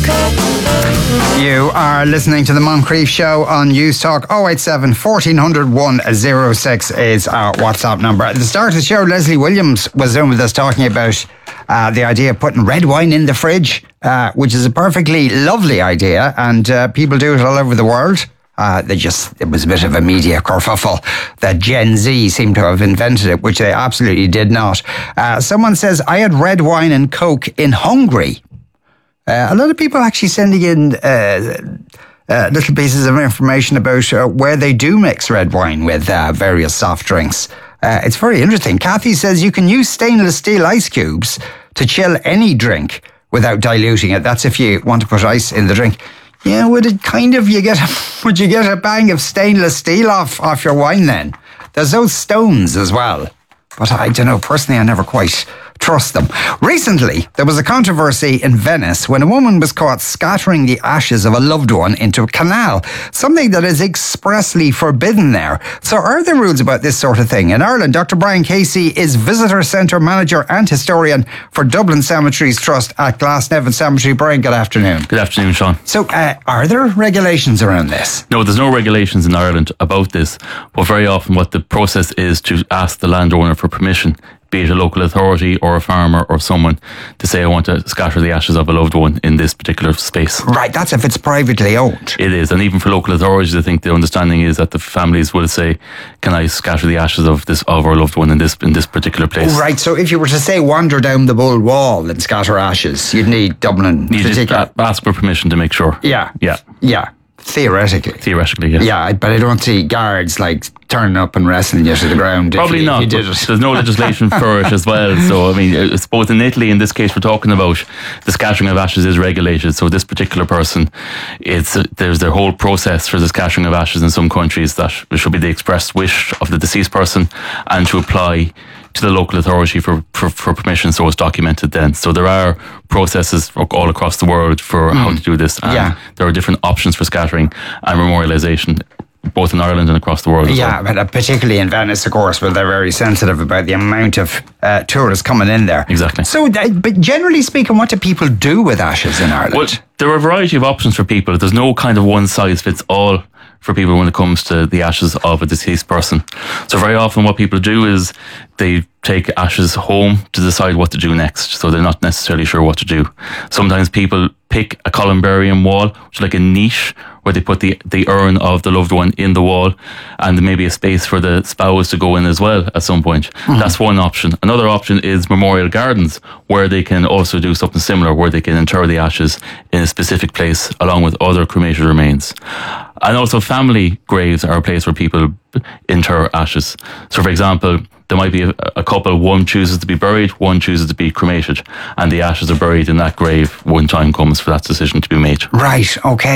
You are listening to the Moncrief Show on News Talk. oh eight seven, fourteen hundred, one oh six is our WhatsApp number. At the start of the show, Leslie Williams was on with us talking about uh, the idea of putting red wine in the fridge, uh, which is a perfectly lovely idea, and uh, people do it all over the world. Uh, they just, it was a bit of a media kerfuffle that Gen Z seemed to have invented it, which they absolutely did not. Uh, someone says, I had red wine and Coke in Hungary. Uh, a lot of people actually sending in uh, uh, little pieces of information about uh, where they do mix red wine with uh, various soft drinks. Uh, it's very interesting. Kathy says you can use stainless steel ice cubes to chill any drink without diluting it. That's if you want to put ice in the drink. Yeah, would it kind of, you get a, would you get a bang of stainless steel off, off your wine then? There's those stones as well. But I don't know, personally, I never quite trust them. Recently, there was a controversy in Venice when a woman was caught scattering the ashes of a loved one into a canal, something that is expressly forbidden there. So are there rules about this sort of thing? In Ireland, Doctor Brian Casey is Visitor Centre Manager and Historian for Dublin Cemeteries Trust at Glasnevin Cemetery. Brian, good afternoon. Good afternoon, Sean. So uh, are there regulations around this? No, there's no regulations in Ireland about this, but very often what the process is to ask the landowner for permission, be it a local authority or a farmer or someone, to say, I want to scatter the ashes of a loved one in this particular space. Right, that's if it's privately owned. It is, and even for local authorities, I think the understanding is that the families will say, can I scatter the ashes of this of our loved one in this in this particular place? Right, so if you were to say wander down the Bull Wall and scatter ashes, you'd need Dublin. You just ask for permission to make sure. Yeah. Yeah. Yeah. Theoretically. Theoretically, yeah. Yeah, but I don't see guards like turning up and wrestling you to the ground. Probably if you, not. if you did it. There's no legislation for it as well. So, I mean, it's both in Italy, in this case, we're talking about the scattering of ashes is regulated. So, this particular person, it's uh, there's their whole process for the scattering of ashes in some countries that it should be the express wish of the deceased person and to apply to the local authority for, for, for permission, so it's documented then. So there are processes all across the world for mm. how to do this. And yeah. there are different options for scattering and memorialisation, both in Ireland and across the world. Yeah, well. but particularly in Venice, of course, where they're very sensitive about the amount of uh, tourists coming in there. Exactly. So, uh, but generally speaking, what do people do with ashes in Ireland? Well, there are a variety of options for people. There's no kind of one size fits all for people when it comes to the ashes of a deceased person. So very often what people do is they take ashes home to decide what to do next. So they're not necessarily sure what to do. Sometimes people pick a columbarium wall, which is like a niche where they put the, the urn of the loved one in the wall, and maybe a space for the spouse to go in as well at some point. Mm-hmm. That's one option. Another option is memorial gardens, where they can also do something similar, where they can inter the ashes in a specific place along with other cremated remains. And also family graves are a place where people inter ashes. So for example, there might be a, a couple, one chooses to be buried, one chooses to be cremated, and the ashes are buried in that grave when time comes for that decision to be made. Right, okay.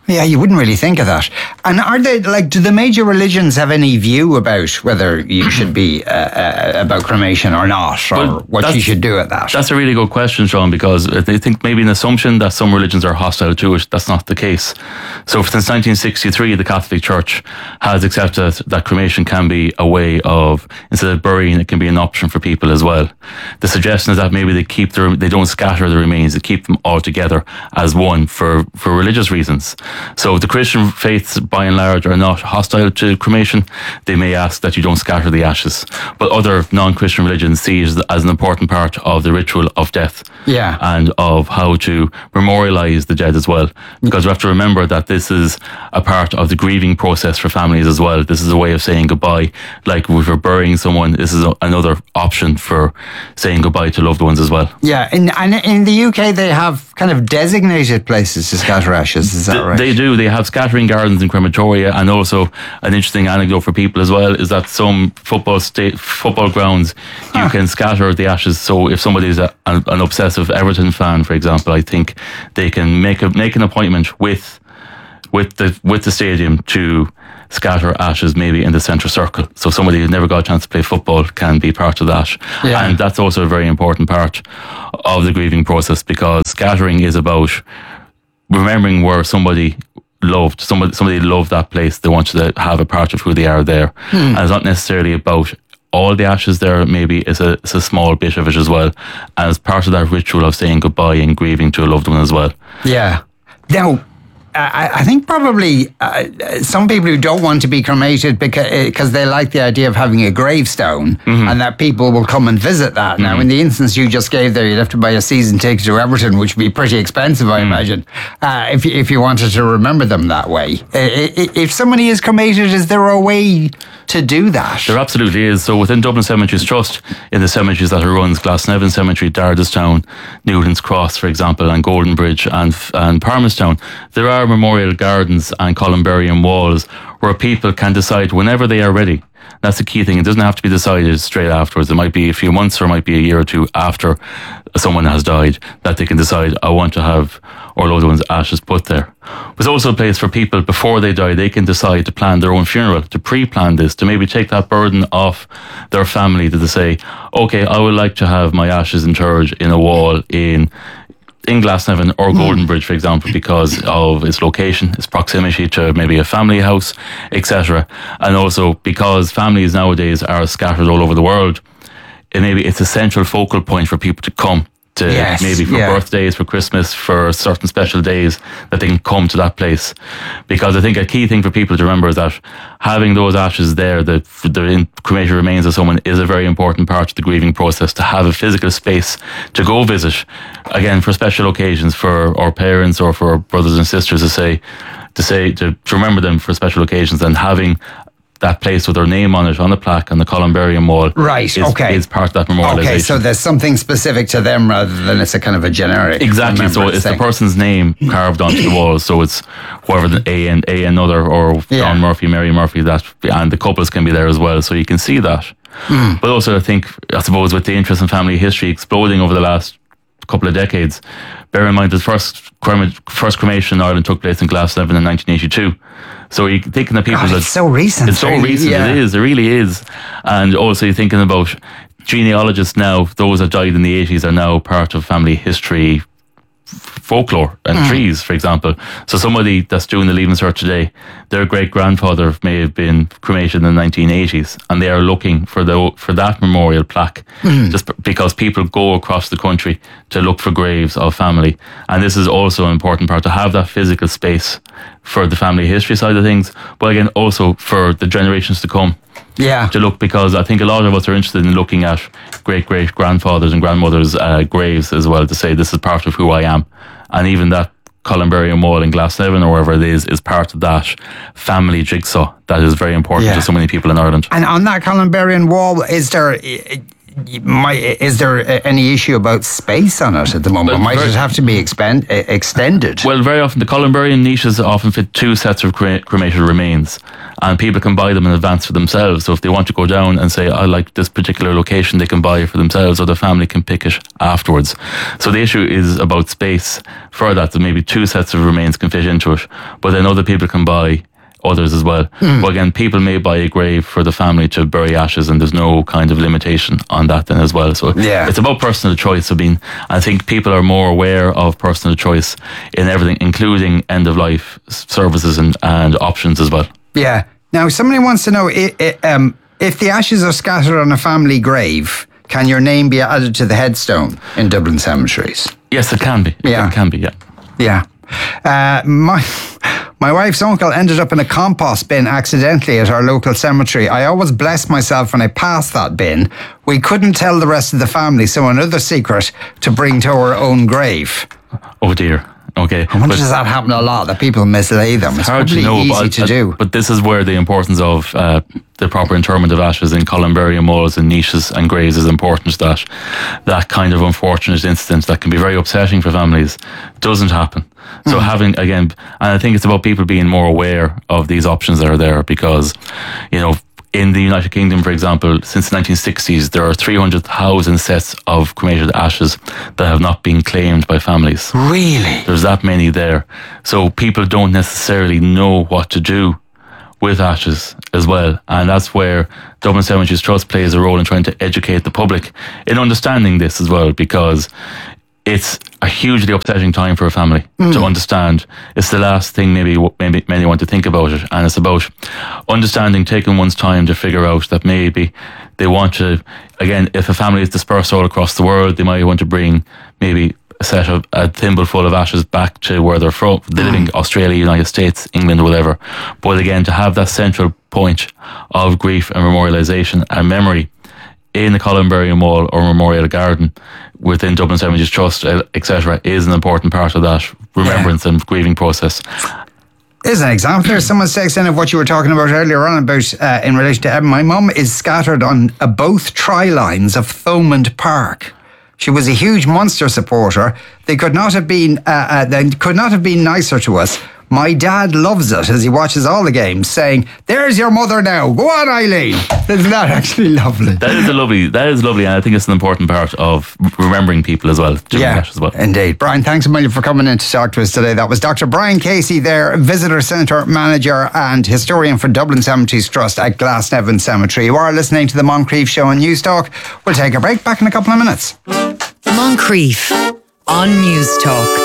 Yeah, you wouldn't really think of that. And are they, like, do the major religions have any view about whether you should be, uh, uh, about cremation or not, or Well, what you should do at that? That's a really good question, Sean, because they think maybe an assumption that some religions are hostile to it. That's not the case. So since nineteen sixty-three, the Catholic Church has accepted that cremation can be a way of, instead of burying, it can be an option for people as well. The suggestion is that maybe they keep the, they don't scatter the remains, they keep them all together as one for, for religious reasons. So the Christian faiths, by and large, are not hostile to cremation. They may ask that you don't scatter the ashes. But other non-Christian religions see it as an important part of the ritual of death. Yeah. And of how to memorialise the dead as well. Because we have to remember that this is a part of the grieving process for families as well. This is a way of saying goodbye. Like if we're burying someone, this is a, another option for saying goodbye to loved ones as well. Yeah, in, and in the U K they have kind of designated places to scatter ashes, is that Th- right? They do. They have scattering gardens in crematoria, and also an interesting anecdote for people as well is that some football sta- football grounds you can scatter the ashes. So if somebody is a, an, an obsessive Everton fan, for example, I think they can make a make an appointment with with the with the stadium to scatter ashes maybe in the centre circle. So somebody who's never got a chance to play football can be part of that. Yeah. And that's also a very important part of the grieving process, because scattering is about remembering where somebody loved, somebody somebody loved that place. They want you to have a part of who they are there. Hmm. And it's not necessarily about all the ashes there, maybe it's a, it's a small bit of it as well. And it's part of that ritual of saying goodbye and grieving to a loved one as well. Yeah. Now, I, I think probably uh, some people who don't want to be cremated because because they like the idea of having a gravestone, mm-hmm. and that people will come and visit that. Mm-hmm. Now, in the instance you just gave there, you'd have to buy a season ticket to Everton, which would be pretty expensive, I mm-hmm. imagine, uh, if, if you wanted to remember them that way. If somebody is cremated, is there a way to do that? There absolutely is. So within Dublin Cemeteries Trust, in the cemeteries that it runs, Glasnevin Cemetery, Dardistown, Newlands Cross, for example, and Golden Bridge and, and Parmastown, there are memorial gardens and columbarium walls where people can decide whenever they are ready. That's the key thing. It doesn't have to be decided straight afterwards. It might be a few months or it might be a year or two after someone has died that they can decide, I want to have our loved one's ashes put there. There's also a place for people before they die, they can decide to plan their own funeral, to pre-plan this, to maybe take that burden off their family, to say, okay, I would like to have my ashes interred in a wall in in Glasnevin or Golden Bridge, for example, because of its location, its proximity to maybe a family house, et cetera. And also because families nowadays are scattered all over the world, it maybe it's a central focal point for people to come to, yes, maybe for yeah. birthdays, for Christmas, for certain special days, that they can come to that place. Because I think a key thing for people to remember is that having those ashes there, the, the cremated remains of someone, is a very important part of the grieving process, to have a physical space to go visit, again, for special occasions, for our parents or for our brothers and sisters to say, to say, to, to remember them for special occasions, and having that place with their name on it, on the plaque, on the columbarium wall. Right, is, okay. is part of that memorialisation. Okay, so there's something specific to them rather than it's a kind of a generic. Exactly, so it's thing. The person's name carved onto the wall, so it's whoever the A and A another, or yeah. John Murphy, Mary Murphy, that, and the couples can be there as well, so you can see that. Mm. But also I think, I suppose, with the interest in family history exploding over the last couple of decades, bear in mind the first, crema- first cremation in Ireland took place in Glasnevin in nineteen eighty-two. So you're thinking of people God, that it's so recent. It's so really, recent. Yeah. It is. It really is. And also you're thinking about genealogists now. Those that died in the eighties are now part of family history, folklore and mm. trees, for example. So somebody that's doing the Leaving Cert today, their great grandfather may have been cremated in the nineteen eighties, and they are looking for the for that memorial plaque, mm. just because people go across the country to look for graves of family. And this is also an important part, to have that physical space for the family history side of things, but again also for the generations to come. Yeah. To look, because I think a lot of us are interested in looking at great great grandfathers and grandmothers' uh, graves as well, to say this is part of who I am. And even that columbarium wall in Glasnevin or wherever it is is part of that family jigsaw that is very important yeah. to so many people in Ireland. And on that columbarium wall, is there my, is there any issue about space on it at the moment? Well, Might very, it have to be expand, extended? Well, very often the columbarium niches often fit two sets of cre- cremated remains, and people can buy them in advance for themselves. So if they want to go down and say, I like this particular location, they can buy it for themselves, or the family can pick it afterwards. So the issue is about space for that, that maybe two sets of remains can fit into it, but then other people can buy others as well. Mm. But again, people may buy a grave for the family to bury ashes, and there's no kind of limitation on that then as well. So yeah. it's about personal choice. I mean, I think people are more aware of personal choice in everything, including end of life services and, and options as well. Yeah. Now, somebody wants to know it, it, um, if the ashes are scattered on a family grave, can your name be added to the headstone in Dublin cemeteries? Yes, it can be. Yeah. It can be, yeah. Yeah. Uh, my my wife's uncle ended up in a compost bin accidentally at our local cemetery. I always bless myself when I passed that bin. We couldn't tell the rest of the family, so another secret to bring to our own grave. Oh dear. Okay. I wonder, does that happen a lot, that people mislay them? It's, it's hard probably to know, easy but, to do. But this is where the importance of uh, the proper interment of ashes in columbarium moulds and niches and graves is important, that that kind of unfortunate incident that can be very upsetting for families doesn't happen. So mm. having, again, and I think it's about people being more aware of these options that are there, because, you know, in the United Kingdom, for example, since the nineteen sixties, there are three hundred thousand sets of cremated ashes that have not been claimed by families. Really? There's that many there. So people don't necessarily know what to do with ashes as well. And that's where Dublin Cemeteries Trust plays a role in trying to educate the public in understanding this as well, because it's a hugely upsetting time for a family mm. to understand. It's the last thing maybe maybe many want to think about it, and it's about understanding, taking one's time to figure out that maybe they want to, again, if a family is dispersed all across the world, they might want to bring maybe a set of a thimble full of ashes back to where they're from. They live in Australia, United States, England, or whatever. But again, to have that central point of grief and memorialisation and memory in the columbarium wall or memorial garden within Dublin Cemeteries Trust, et cetera, is an important part of that remembrance yeah. and grieving process. Here's an example. There's someone's text in of what you were talking about earlier on about uh, in relation to Evan. My mum is scattered on uh, both tri-lines of Thomond Park. She was a huge Munster supporter. They could not have been uh, uh, they could not have been nicer to us. My dad loves it as he watches all the games, saying, "There's your mother now. Go on, Eileen." Isn't that actually lovely? That is a lovely. That is lovely, and I think it's an important part of remembering people as well. Doing yeah, that as well. Indeed. Brian, thanks a million for coming in to talk to us today. That was Doctor Brian Casey there, Visitor Centre Manager and Historian for Dublin Cemeteries Trust at Glasnevin Cemetery. You are listening to the Moncrief Show on Newstalk. We'll take a break. Back in a couple of minutes. Moncrief on Newstalk.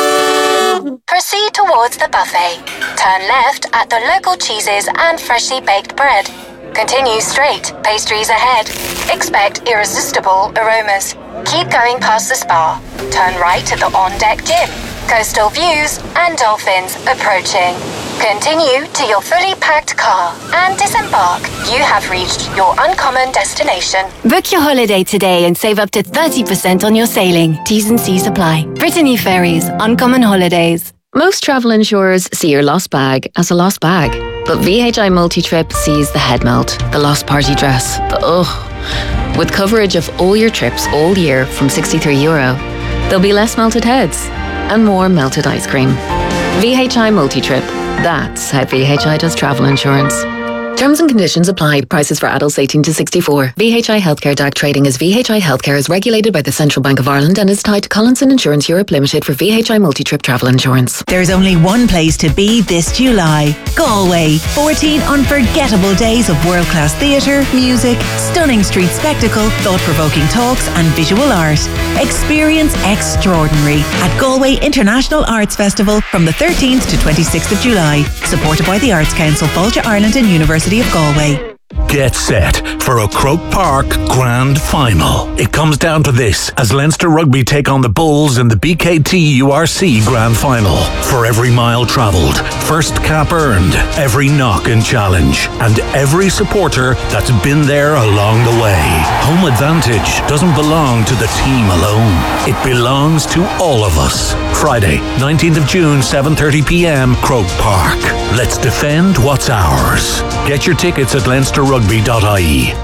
Proceed towards the buffet. Turn left at the local cheeses and freshly baked bread. Continue straight, pastries ahead. Expect irresistible aromas. Keep going past the spa. Turn right at the on-deck gym. Coastal views and dolphins approaching. Continue to your fully packed car and disembark. You have reached your uncommon destination. Book your holiday today and save up to thirty percent on your sailing. T's and C's apply. Brittany Ferries, Uncommon Holidays. Most travel insurers see your lost bag as a lost bag. But V H I Multi-Trip sees the head melt, the lost party dress, the ugh. With coverage of all your trips all year from sixty-three euro, there'll be less melted heads and more melted ice cream. V H I Multi-Trip. That's how V H I does travel insurance. Terms and conditions apply. Prices for adults eighteen to sixty-four. V H I Healthcare D A C trading as V H I Healthcare is regulated by the Central Bank of Ireland and is tied to Collinson Insurance Europe Limited for V H I Multi-Trip travel insurance. There's only one place to be this July. Galway. fourteen unforgettable days of world-class theatre, music, stunning street spectacle, thought-provoking talks and visual art. Experience extraordinary at Galway International Arts Festival from the thirteenth to twenty-sixth of July. Supported by the Arts Council, Fáilte Ireland and University of Galway. Get set for a Croke Park Grand Final. It comes down to this as Leinster Rugby take on the Bulls in the B K T U R C Grand Final. For every mile travelled, first cap earned, every knock and challenge, and every supporter that's been there along the way. Home advantage doesn't belong to the team alone. It belongs to all of us. Friday, nineteenth of June, seven thirty p.m, Croke Park. Let's defend what's ours. Get your tickets at leinster rugby dot I E.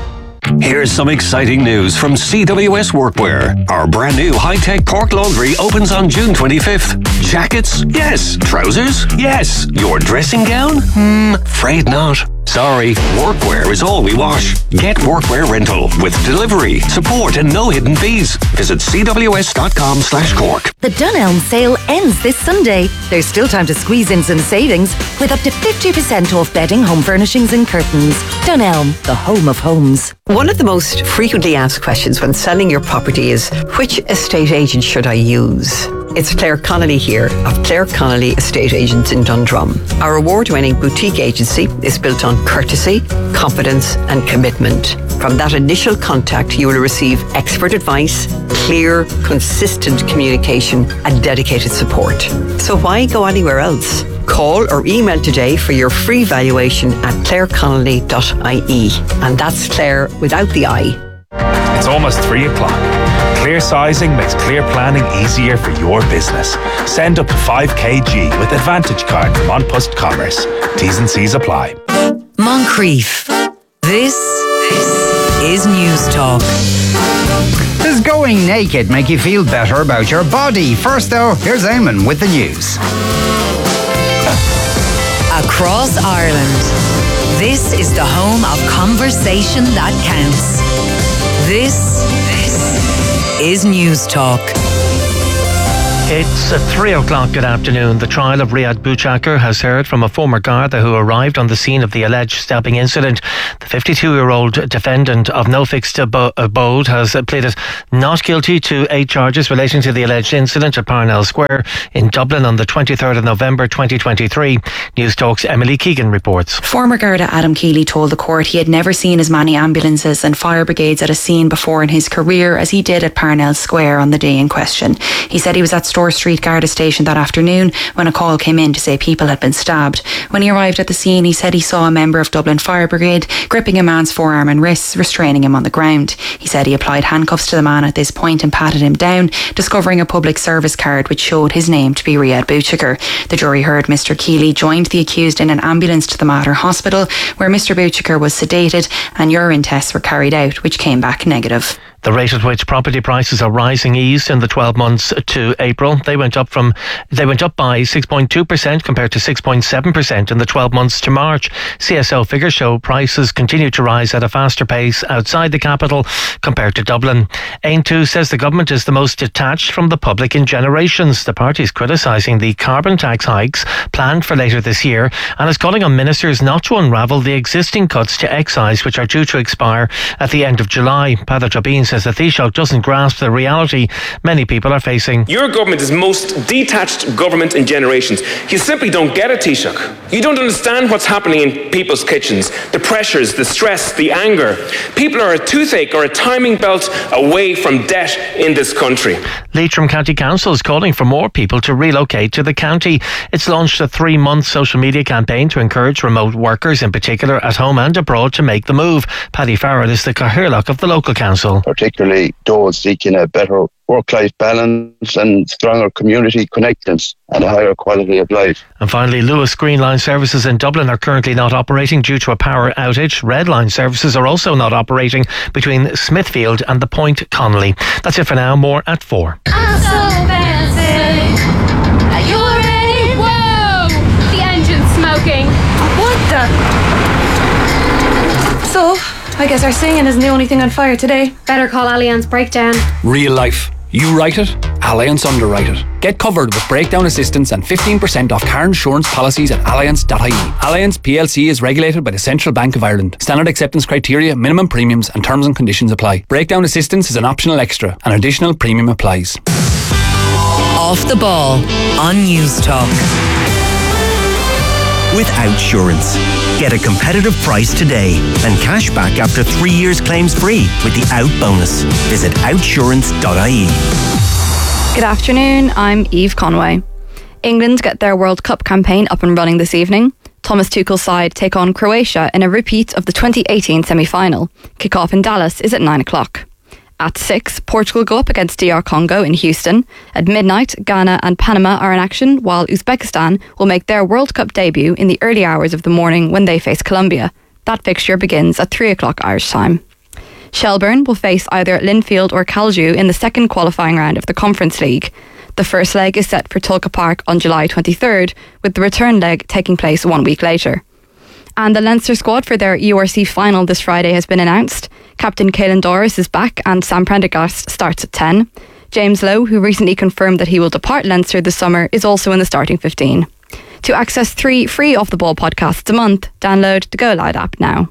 Here's some exciting news from C W S Workwear. Our brand new high-tech Cork laundry opens on June twenty-fifth. Jackets? Yes. Trousers? Yes. Your dressing gown? Hmm, afraid not. Sorry, workwear is all we wash. Get workwear rental with delivery, support and no hidden fees. Visit cws.com slash Cork. The Dunelm sale ends this Sunday. There's still time to squeeze in some savings with up to fifty percent off bedding, home furnishings and curtains. Dunelm, the home of homes. One of the most frequently asked questions when selling your property is, which estate agent should I use? It's Claire Connolly here of Claire Connolly Estate Agents in Dundrum. Our award-winning boutique agency is built on courtesy, confidence and commitment. From that initial contact, you will receive expert advice, clear, consistent communication and dedicated support. So why go anywhere else? Call or email today for your free valuation at claire connolly dot I E. And that's Claire without the I. It's almost three o'clock. Clear sizing makes clear planning easier for your business. Send up to five kilograms with Advantage Card from An Post Commerce. T's and C's apply. Moncrief. This, this is News Talk. Does going naked make you feel better about your body? First though, here's Eamon with the news. Across Ireland, this is the home of conversation that counts. This, this is News Talk. It's at three o'clock good afternoon. The trial of Riyad Bouchakar has heard from a former Garda who arrived on the scene of the alleged stabbing incident. The fifty-two-year-old defendant of no fixed abode has pleaded not guilty to eight charges relating to the alleged incident at Parnell Square in Dublin on the twenty-third of November twenty twenty-three. News Talk's Emily Keegan reports. Former Garda Adam Keeley told the court he had never seen as many ambulances and fire brigades at a scene before in his career as he did at Parnell Square on the day in question. He said he was at Store Street Garda Station that afternoon when a call came in to say people had been stabbed. When he arrived at the scene, he said he saw a member of Dublin Fire Brigade gripping a man's forearm and wrists, restraining him on the ground. He said he applied handcuffs to the man at this point and patted him down, discovering a public service card which showed his name to be Riyad Bouchakar. The jury heard Mister Keeley joined the accused in an ambulance to the Mater Hospital, where Mister Bouchakar was sedated and urine tests were carried out, which came back negative. The rate at which property prices are rising eased in the twelve months to April. They went up from they went up by six point two percent compared to six point seven percent in the twelve months to March. C S O figures show prices continue to rise at a faster pace outside the capital compared to Dublin. Aontú says the government is the most detached from the public in generations. The party is criticising the carbon tax hikes planned for later this year and is calling on ministers not to unravel the existing cuts to excise which are due to expire at the end of July. Peadar Tóibín says the Taoiseach doesn't grasp the reality many people are facing. Your government is the most detached government in generations. You simply don't get it, Taoiseach. You don't understand what's happening in people's kitchens, the pressures, the stress, the anger. People are a toothache or a timing belt away from debt in this country. Leitrim County Council is calling for more people to relocate to the county. It's launched a three-month social media campaign to encourage remote workers, in particular at home and abroad, to make the move. Paddy Farrell is the Cathaoirleach of the local council. Particularly those seeking a better work-life balance and stronger community connections and a higher quality of life. And finally, Lewis Green Line services in Dublin are currently not operating due to a power outage. Red Line services are also not operating between Smithfield and the Point Connolly. That's it for now. More at four. I'm so fancy. Are you ready? Whoa! The engine's smoking. What the? So, I guess our singing isn't the only thing on fire today. Better call Allianz Breakdown. Real life. You write it, Allianz underwrite it. Get covered with breakdown assistance and fifteen percent off car insurance policies at allianz dot I E. Allianz P L C is regulated by the Central Bank of Ireland. Standard acceptance criteria, minimum premiums and terms and conditions apply. Breakdown assistance is an optional extra. An additional premium applies. Off the ball on News Talk. With Outsurance. Get a competitive price today and cash back after three years claims free with the Out bonus. Visit outsurance dot I E. Good afternoon, I'm Eve Conway. England get their World Cup campaign up and running this evening. Thomas Tuchel's side take on Croatia in a repeat of the twenty eighteen semi-final. Kick-off in Dallas is at nine o'clock. At six, Portugal go up against D R Congo in Houston. At midnight, Ghana and Panama are in action, while Uzbekistan will make their World Cup debut in the early hours of the morning when they face Colombia. That fixture begins at three o'clock Irish time. Shelbourne will face either Linfield or Calju in the second qualifying round of the Conference League. The first leg is set for Tulka Park on July twenty-third, with the return leg taking place one week later. And the Leinster squad for their U R C final this Friday has been announced. Captain Caelan Doris is back and Sam Prendergast starts at ten. James Lowe, who recently confirmed that he will depart Leinster this summer, is also in the starting fifteen. To access three free Off the Ball podcasts a month, download the Go Loud app now.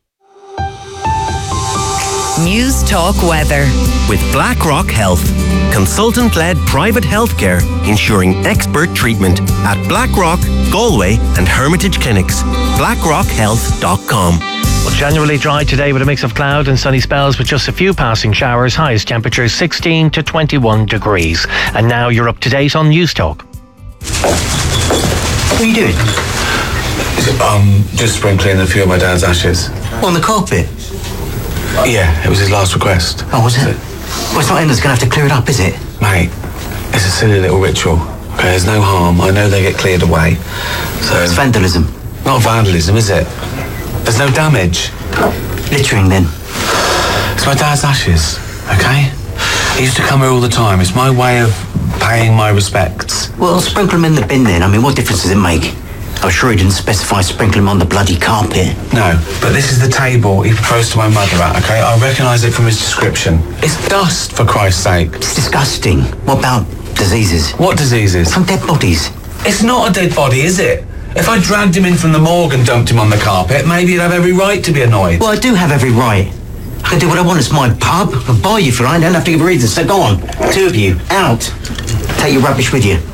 News Talk Weather. With BlackRock Health, consultant-led private healthcare ensuring expert treatment at BlackRock, Galway and Hermitage Clinics. blackrock health dot com. Well, generally dry today with a mix of cloud and sunny spells with just a few passing showers. Highest temperature sixteen to twenty-one degrees. And now you're up to date on News Talk. What are you doing? Um, just sprinkling a few of my dad's ashes. On the carpet? Yeah, it was his last request. Oh, was it? Well, it's not Ender's going to have to clear it up, is it? Mate, it's a silly little ritual. Okay, there's no harm. I know they get cleared away. So it's vandalism. Not vandalism, is it? There's no damage. Littering, then? It's my dad's ashes, okay? He used to come here all the time. It's my way of paying my respects. Well, sprinkle them in the bin then. I mean, what difference does it make? I'm sure he didn't specify sprinkle them on the bloody carpet. No, but this is the table he proposed to my mother at, okay? I recognise it from his description. It's dust, for Christ's sake. It's disgusting. What about diseases? What diseases? From dead bodies. It's not a dead body, is it? If I dragged him in from the morgue and dumped him on the carpet, maybe he'd have every right to be annoyed. Well, I do have every right. I can do what I want. It's my pub. I'll buy you for it. I don't have to give a reason. So go on. Two of you, out. Take your rubbish with you.